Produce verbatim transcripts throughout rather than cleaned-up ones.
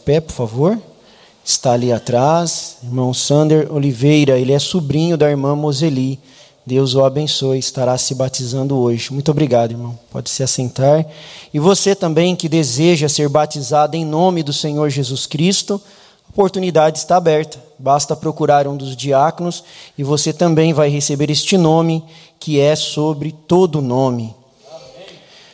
pé, por favor. Está ali atrás, irmão Sander Oliveira, ele é sobrinho da irmã Moseli. Deus o abençoe, estará se batizando hoje. Muito obrigado, irmão. Pode se assentar. E você também que deseja ser batizado em nome do Senhor Jesus Cristo, a oportunidade está aberta. Basta procurar um dos diáconos e você também vai receber este nome que é sobre todo nome. Amém.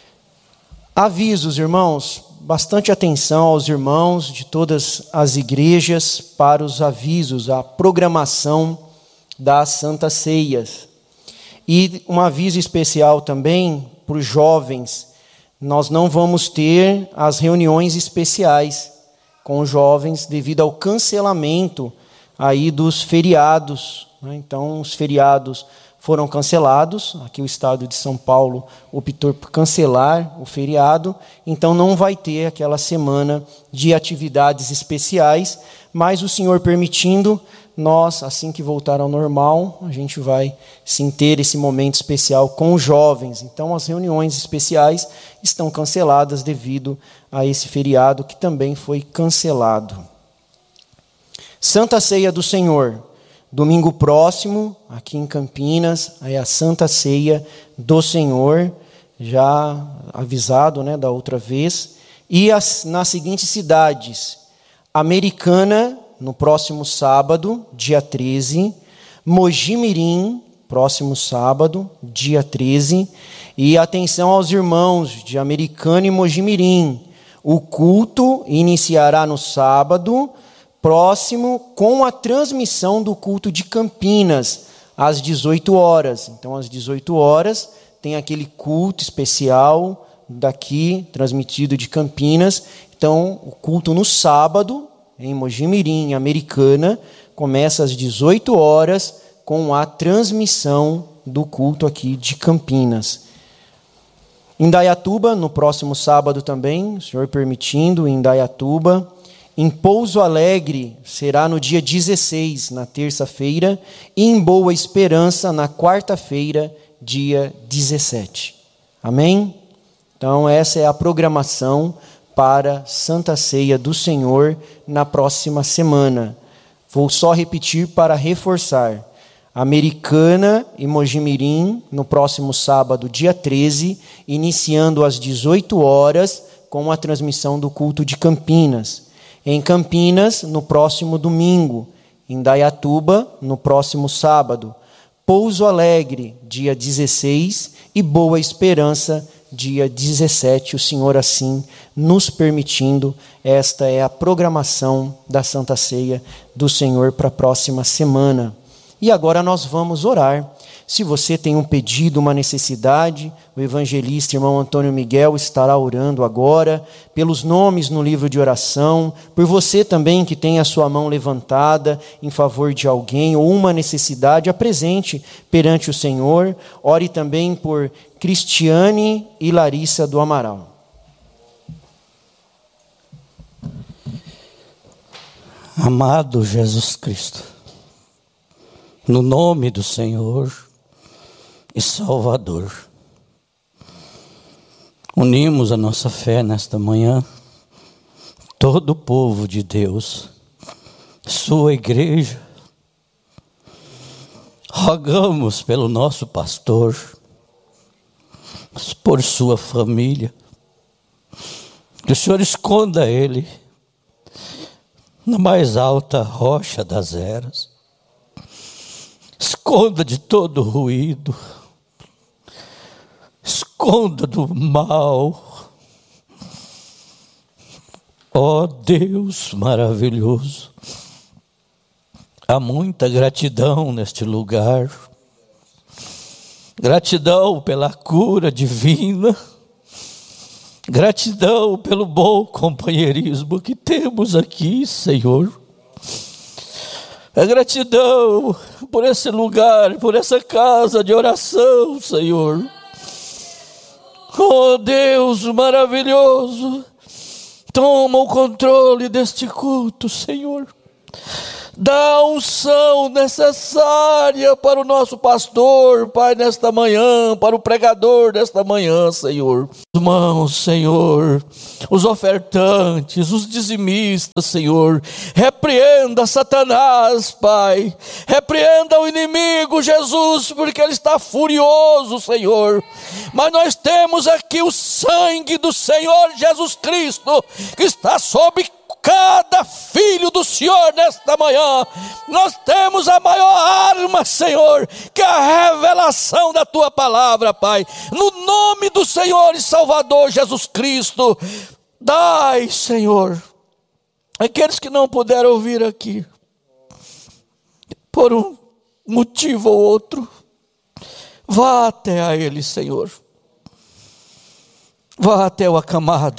Avisos, irmãos. Bastante atenção aos irmãos de todas as igrejas para os avisos, a programação das Santas Ceias. E um aviso especial também para os jovens: nós não vamos ter as reuniões especiais com os jovens devido ao cancelamento aí dos feriados, né? Então, os feriados foram cancelados. Aqui o estado de São Paulo optou por cancelar o feriado, então não vai ter aquela semana de atividades especiais, mas o Senhor permitindo, nós, assim que voltar ao normal, a gente vai sim ter esse momento especial com os jovens. Então as reuniões especiais estão canceladas devido a esse feriado que também foi cancelado. Santa Ceia do Senhor. Domingo próximo, aqui em Campinas, é a Santa Ceia do Senhor, já avisado, né, da outra vez. E as, nas seguintes cidades: Americana, no próximo sábado, dia treze. Mojimirim, próximo sábado, dia treze. E atenção aos irmãos de Americana e Mojimirim. O culto iniciará no sábado próximo, com a transmissão do culto de Campinas, às dezoito horas. Então, às dezoito horas, tem aquele culto especial daqui, transmitido de Campinas. Então, o culto no sábado, em Mojimirim, Americana, começa às dezoito horas, com a transmissão do culto aqui de Campinas. Em Indaiatuba, no próximo sábado também, o Senhor permitindo, em Indaiatuba. Em Pouso Alegre será no dia dezesseis, na terça-feira, e em Boa Esperança na quarta-feira, dia dezessete. Amém? Então essa é a programação para Santa Ceia do Senhor na próxima semana. Vou só repetir para reforçar. Americana e Mojimirim no próximo sábado, dia treze, iniciando às dezoito horas com a transmissão do culto de Campinas. Em Campinas, no próximo domingo. Em Indaiatuba, no próximo sábado. Pouso Alegre, dia dezesseis. E Boa Esperança, dia dezessete. O Senhor assim nos permitindo. Esta é a programação da Santa Ceia do Senhor para a próxima semana. E agora nós vamos orar. Se você tem um pedido, uma necessidade, o evangelista, irmão Antônio Miguel, estará orando agora, pelos nomes no livro de oração, por você também que tem a sua mão levantada em favor de alguém, ou uma necessidade, apresente perante o Senhor. Ore também por Cristiane e Larissa do Amaral. Amado Jesus Cristo, no nome do Senhor e Salvador, unimos a nossa fé nesta manhã, todo o povo de Deus, sua igreja, rogamos pelo nosso pastor, por sua família, que o Senhor esconda ele na mais alta rocha das eras, esconda de todo ruído, esconda do mal. Ó Deus maravilhoso, há muita gratidão neste lugar, gratidão pela cura divina, gratidão pelo bom companheirismo que temos aqui, Senhor. A gratidão por esse lugar, por essa casa de oração, Senhor. Oh Deus maravilhoso, toma o controle deste culto, Senhor. Dá a unção necessária para o nosso pastor, Pai, nesta manhã, para o pregador desta manhã, Senhor. Irmãos, Senhor, os ofertantes, os dizimistas, Senhor, repreenda Satanás, Pai, repreenda o inimigo, Jesus, porque ele está furioso, Senhor. Mas nós temos aqui o sangue do Senhor Jesus Cristo, que está sobre cada filho do Senhor nesta manhã. Nós temos a maior arma, Senhor, que é a revelação da Tua palavra, Pai. No nome do Senhor e Salvador Jesus Cristo, dai, Senhor, aqueles que não puderam ouvir aqui, por um motivo ou outro, vá até a eles, Senhor. Vá até o acamado.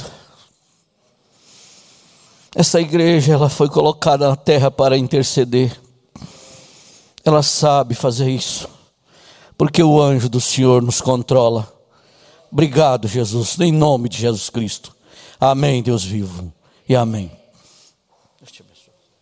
Essa igreja, ela foi colocada na terra para interceder. Ela sabe fazer isso, porque o anjo do Senhor nos controla. Obrigado, Jesus, em nome de Jesus Cristo. Amém, Deus vivo, e amém. Deus te abençoe.